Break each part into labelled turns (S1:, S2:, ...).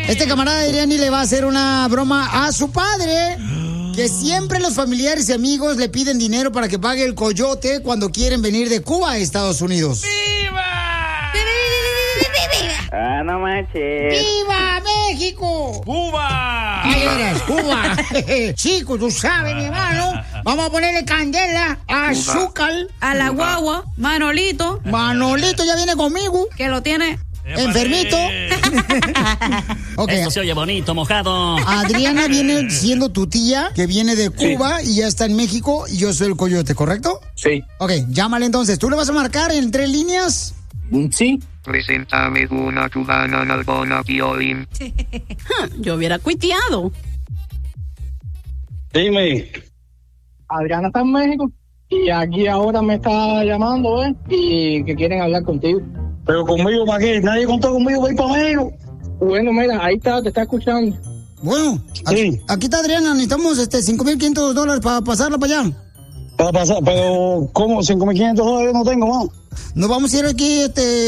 S1: Este camarada Irani le va a hacer una broma a su padre. Que siempre los familiares y amigos le piden dinero para que pague el coyote cuando quieren venir de Cuba a Estados Unidos.
S2: ¡Viva!
S3: Ah, no manches.
S1: ¡Viva México!
S2: ¡Cuba!
S1: Ahí eres, Cuba. Chico, tú sabes, mi hermano. Vamos a ponerle candela, azúcar.
S4: A la guagua, Manolito.
S1: Manolito ya viene conmigo.
S4: Que lo tiene
S1: enfermito. Okay.
S5: Esto se oye bonito, mojado.
S1: Adriana viene siendo tu tía, que viene de Cuba y ya está en México, y yo soy el coyote, ¿correcto?
S3: Sí.
S1: Ok, llámale entonces. ¿Tú le vas a marcar en 3 líneas?
S3: Sí.
S6: Preséntame una cubana nalgona, Piolín.
S4: Yo hubiera cuiteado.
S3: Dime.
S7: Adriana está en México y aquí ahora me está llamando, y que quieren hablar contigo.
S3: Pero conmigo, ¿para qué? Nadie contó conmigo para ir para México.
S7: Bueno, mira, ahí está, te está escuchando.
S1: Bueno, aquí está Adriana, necesitamos $5,500 para pasarla para allá.
S3: Para pasar, pero ¿cómo? $5,500 no tengo, ¿no?
S1: Nos vamos a ir aquí,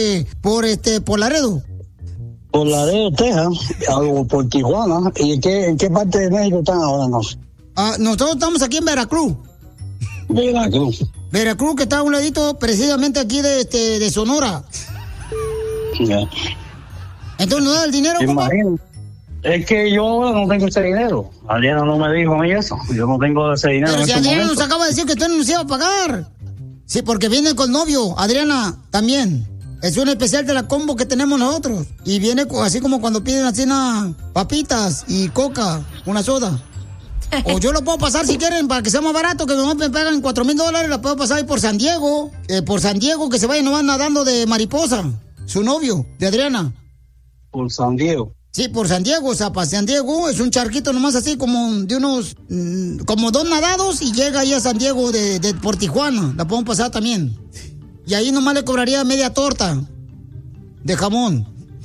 S1: por Laredo.
S3: Por Laredo, Texas, o por Tijuana. ¿Y en qué parte de México están ahora, no?
S1: Nosotros estamos aquí en Veracruz. Veracruz, que está a un ladito precisamente aquí de Sonora.
S3: Ya.
S1: Entonces, ¿no da el dinero, compa?
S3: Es que yo ahora no tengo ese dinero. Adriana no me dijo a mí eso. Yo no tengo ese dinero.
S1: Pero
S3: en
S1: si
S3: este
S1: Adriana
S3: momento.
S1: nos acaba de decir que usted no nos iba a pagar. Sí, porque viene con novio. Adriana también. Es un especial de la combo que tenemos nosotros. Y viene así como cuando piden así papitas y coca, una soda. O yo lo puedo pasar si quieren para que sea más barato, que nomás me pagan $4,000, la puedo pasar ahí por San Diego. Por San Diego, que se vaya nomás nadando de mariposa. Su novio, de Adriana.
S3: Por San Diego.
S1: Sí, por San Diego, o sea, para San Diego es un charquito nomás así como de unos, como 2 nadados y llega ahí a San Diego por Tijuana. La podemos pasar también. Y ahí nomás le cobraría media torta de jamón.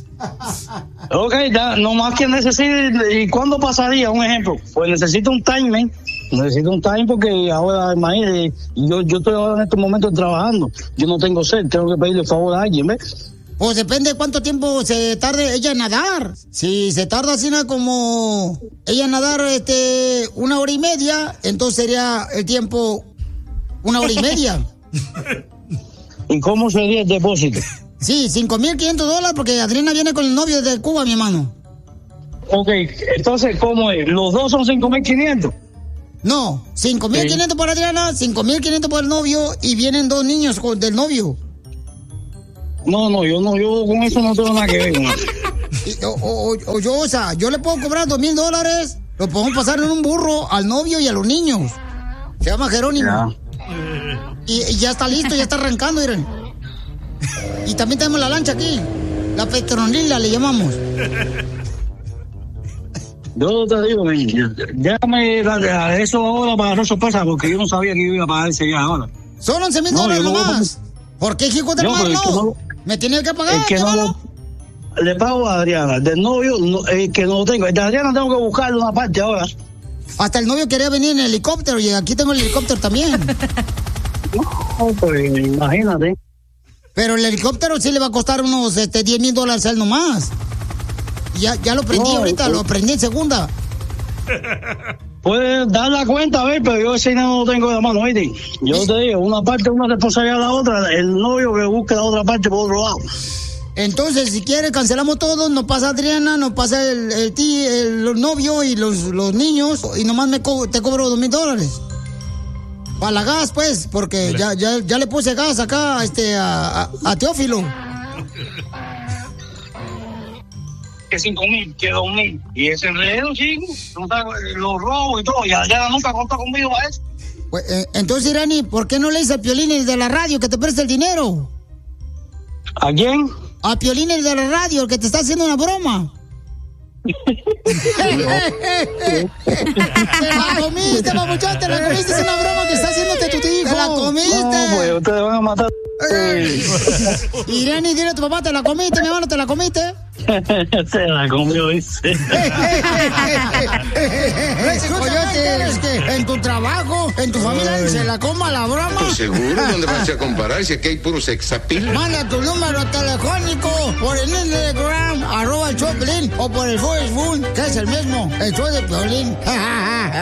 S3: Ok, ya, nomás que necesite. ¿Y cuándo pasaría? Un ejemplo. Pues necesito un timing. Necesito un time porque ahora, imagínate, yo estoy ahora en este momento trabajando. Yo no tengo sed, tengo que pedirle favor a alguien, ¿ves?
S1: Pues depende de cuánto tiempo se tarde ella en nadar. Si se tarda así como ella en nadar 1 hora y media, entonces sería el tiempo 1 hora y media.
S3: ¿Y cómo sería el depósito?
S1: Sí, $5,500 porque Adriana viene con el novio de Cuba, mi hermano.
S3: Ok, entonces, ¿cómo es? ¿Los dos son 5,500?
S1: No, 5,500 por Adriana, 5,500 por el novio y vienen 2 niños del novio.
S3: No, yo con eso no tengo nada que ver.
S1: O sea, yo le puedo cobrar $2,000, lo podemos pasar en un burro al novio y a los niños. Se llama Jerónimo.
S3: Ya.
S1: Y ya está listo, ya está arrancando, miren. Y también tenemos la lancha aquí, la Petronila le llamamos.
S3: Yo te digo, déjame a eso ahora para no sorpresa, porque yo no sabía que yo iba a pagar ese viaje ahora.
S1: Son $11,000 nomás. ¿Por qué, hijo de hermano? No, me tiene que pagar.
S3: Es que le pago a Adriana. Del novio, es que no lo tengo. El de Adriana tengo que buscarle una parte ahora.
S1: Hasta el novio quería venir en helicóptero y aquí tengo el helicóptero también.
S3: No, pues imagínate.
S1: Pero el helicóptero sí le va a costar unos $10,000 a él nomás. Ya lo prendí ahorita, lo prendí en segunda.
S3: Puedes dar la cuenta, a ver, pero yo ese dinero no lo tengo de la mano, ¿viste? Yo te digo, una parte una responsabilidad de la otra, el novio que busque la otra parte por otro lado.
S1: Entonces, si quieres, cancelamos todo, nos pasa Adriana, nos pasa el novio y los niños, y nomás te cobro $2,000. Para la gas, pues, porque ya le puse gas acá a Teófilo.
S3: Que 5,000, que 2,000. Y ese enredo, chico, los robos y todo, ya nunca contó conmigo a eso.
S1: Pues, entonces, Irani, ¿por qué no le dices a Piolín de la radio que te preste el dinero?
S3: ¿A quién?
S1: A Piolín de la radio, el que te está haciendo una broma. Te la comiste, papuchón, te la comiste, es una broma que está haciéndote tu hijo. Te la comiste.
S3: No, pues ustedes van a matar.
S1: Irene, dile a tu papá, ¿te la comiste, mi hermano? ¿Te la comiste?
S3: Se la comió, dice.
S1: ¿Quieres que en tu trabajo, en tu familia, se la coma la broma?
S2: Pues seguro, ¿dónde vas a comparar? Si aquí hay puro sexapil.
S1: Manda tu número telefónico por el Instagram, @el Choplin, o por el Facebook, que es el mismo, el show de Piolín.